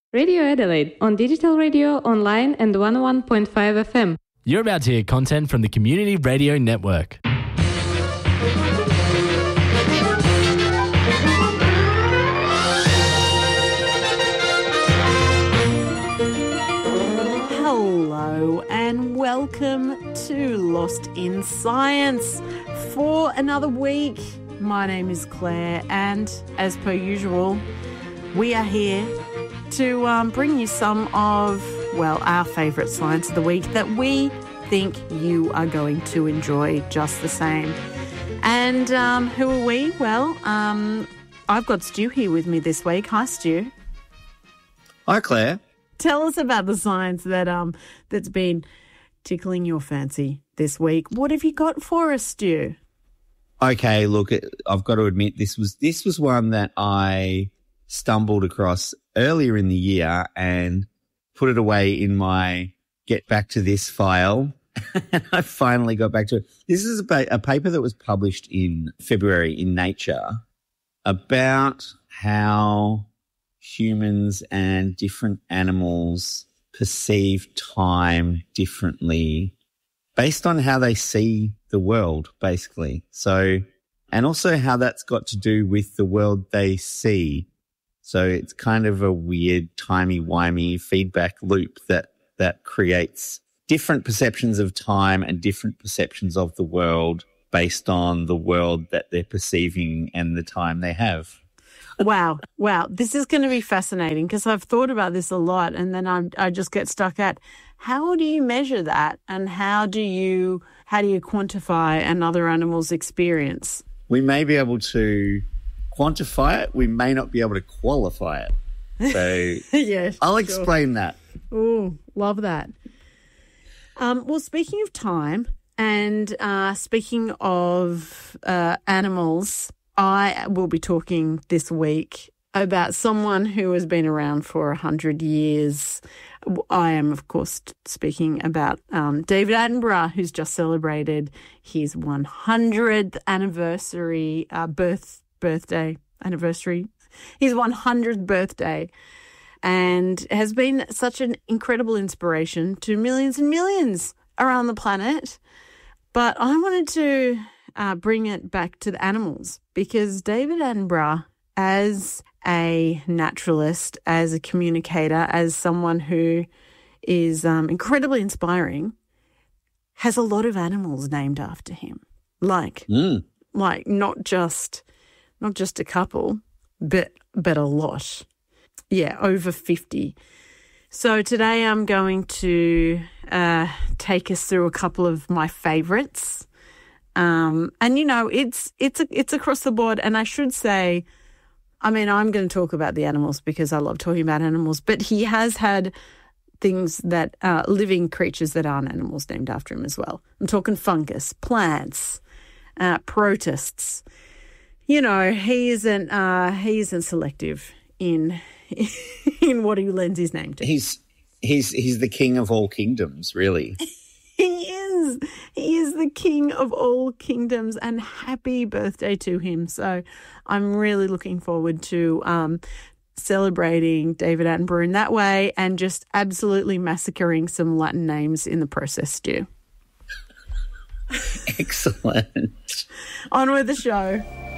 Radio Adelaide on digital radio, online and 101.5 FM. You're about to hear content from the Community Radio Network. Hello and welcome to Lost in Science for another week. My name is Claire and as per usual, we are here to bring you some of, our favourite science of the week that we think you are going to enjoy just the same. And who are we? Well, I've got Stu here with me this week. Hi, Stu. Hi, Claire. Tell us about the science that that's been tickling your fancy this week. What have you got for us, Stu? Okay, look, I've got to admit this was one that I stumbled across earlier in the year and put it away in my get back to this file. And I finally got back to it. This is a paper that was published in February in Nature about how humans and different animals perceive time differently based on how they see the world, basically. So, and also how that's got to do with the world they see. So it's kind of a weird, timey-wimey feedback loop that creates different perceptions of time and different perceptions of the world based on the world that they're perceiving and the time they have. Wow. This is going to be fascinating because I've thought about this a lot and then I just get stuck at how do you measure that and how do you quantify another animal's experience? We may be able to quantify it. We may not be able to qualify it. So yes, I'll explain that. Oh, love that. Well, speaking of time and speaking of animals, I will be talking this week about someone who has been around for 100 years. I am, of course, speaking about David Attenborough, who's just celebrated his 100th anniversary, birthday anniversary, his 100th birthday, and has been such an incredible inspiration to millions and millions around the planet. But I wanted to bring it back to the animals because David Attenborough, as a naturalist, as a communicator, as someone who is incredibly inspiring, has a lot of animals named after him. Like not just a couple, but a lot. Yeah, over 50. So today I'm going to take us through a couple of my favourites. And it's across the board. And I should say, I'm going to talk about the animals because I love talking about animals, but he has had things that living creatures that aren't animals named after him as well. I'm talking fungus, plants, protists. You know, he isn't selective in what he lends his name to. He's the king of all kingdoms, really. He is the king of all kingdoms, and happy birthday to him. So I'm really looking forward to celebrating David Attenborough in that way and just absolutely massacring some Latin names in the process, Stu. Excellent. On with the show.